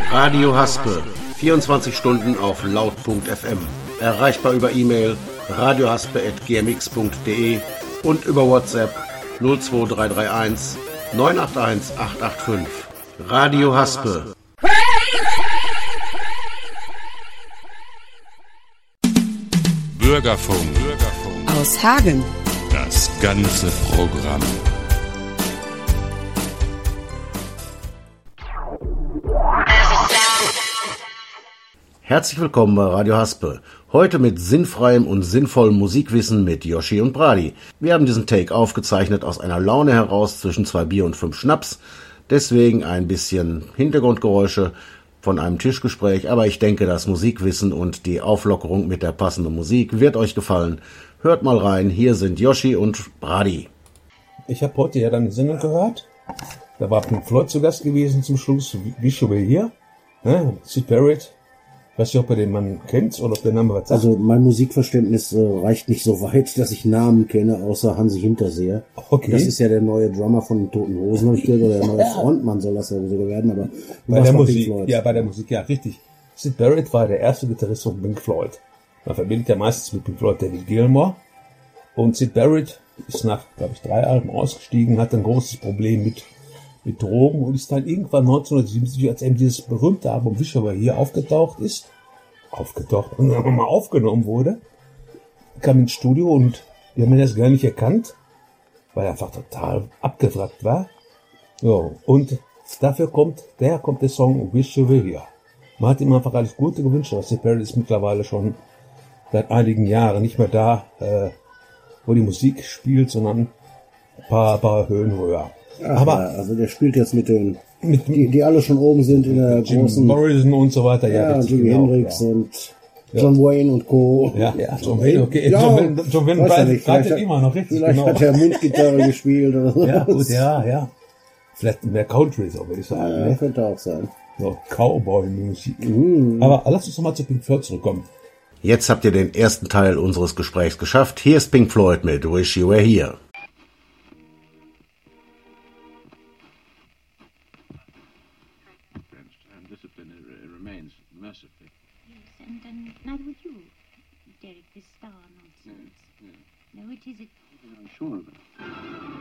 Radio Haspe, 24 Stunden auf laut.fm. Erreichbar über E-Mail radiohaspe@gmx.de und über WhatsApp 02331 981 885. Radio Haspe. Bürgerfunk. Aus Hagen. Das ganze Programm. Herzlich willkommen bei Radio Haspe. Heute mit sinnfreiem und sinnvollem Musikwissen mit Yoshi und Brady. Wir haben diesen Take aufgezeichnet aus einer Laune heraus zwischen 2 Bier und 5 Schnaps. Deswegen ein bisschen Hintergrundgeräusche von einem Tischgespräch. Aber ich denke, das Musikwissen und die Auflockerung mit der passenden Musik wird euch gefallen. Hört mal rein. Hier sind Yoshi und Brady. Ich habe heute ja dann eine Sendung gehört. Da war Pink Floyd zu Gast gewesen zum Schluss. Wie schon hier. Syd Barrett. Ich weiß nicht, ob ihr den Mann kennt oder ob der Name was sagt. Also mein Musikverständnis reicht nicht so weit, dass ich Namen kenne, außer Hansi Hinterseher. Okay. Das ist ja der neue Drummer von den Toten Hosen, habe ich gehört, oder der neue Frontmann soll das ja sogar werden, aber bei der Musik, bei der Musik, ja, richtig. Syd Barrett war der erste Gitarrist von Pink Floyd. Man verbindet ja meistens mit Pink Floyd David Gilmour. Und Syd Barrett ist nach, glaube ich, 3 Alben ausgestiegen, hat ein großes Problem mit Drogen und ist dann irgendwann 1977, als eben dieses berühmte Album Wish You Were Here und dann mal aufgenommen wurde, kam ins Studio und die haben ihn erst gar nicht erkannt, weil er einfach total abgewrackt war. Ja, und dafür kommt der Song Wish You Were Here. Man hat ihm einfach alles Gute gewünscht, aber Syd Barrett ist mittlerweile schon seit einigen Jahren nicht mehr da, wo die Musik spielt, sondern ein paar Höhen höher. Aber also der spielt jetzt mit den, die alle schon oben sind in der Jim großen Morrison und so weiter. Ja, richtig, Jimi genau, Hendrix ja. und John Wayne und Co. Ja, John Wayne, okay. Ja, John Wayne weiß ja nicht, breitet immer noch richtig, vielleicht genau. hat er Mundgitarre gespielt oder so. Ja, gut, ja. Vielleicht mehr Country, so würde ich sagen. Ja, könnte auch sein. So, Cowboy-Musik. Aber lass uns nochmal zu Pink Floyd zurückkommen. Jetzt habt ihr den ersten Teil unseres Gesprächs geschafft. Hier ist Pink Floyd mit Wish You Were Here. Mercifully. Yes, and neither would you, Derek, this star nonsense. No, it isn't. I'm sure of it.